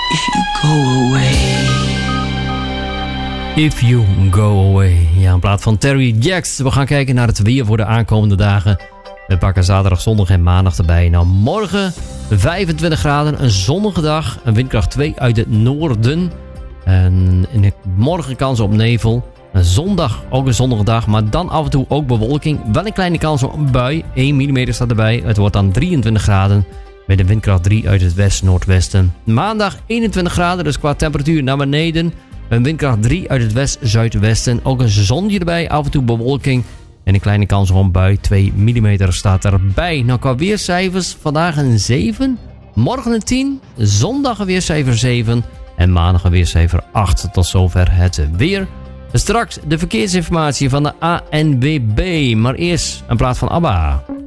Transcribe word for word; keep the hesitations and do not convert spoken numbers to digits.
If you go away. If You Go Away. Ja, een plaat van Terry Jacks. We gaan kijken naar het weer voor de aankomende dagen. We pakken zaterdag, zondag en maandag erbij. Nou, morgen vijfentwintig graden, een zonnige dag. Een windkracht twee uit het noorden. En in de morgen kans op nevel. Een zondag ook een zonnige dag, maar dan af en toe ook bewolking. Wel een kleine kans op een bui. één millimeter staat erbij. Het wordt dan drieëntwintig graden. Met een windkracht drie uit het west-noordwesten. Maandag eenentwintig graden, dus qua temperatuur naar beneden. Een windkracht drie uit het west-zuidwesten. Ook een zonnetje erbij, af en toe bewolking. En een kleine kans op een bui, twee millimeter staat erbij. Nou, qua weercijfers, vandaag een zeven. Morgen een tien. Zondag een weercijfer zeven. En maandag een weercijfer acht. Tot zover het weer. Straks de verkeersinformatie van de A N W B. Maar eerst een plaat van ABBA.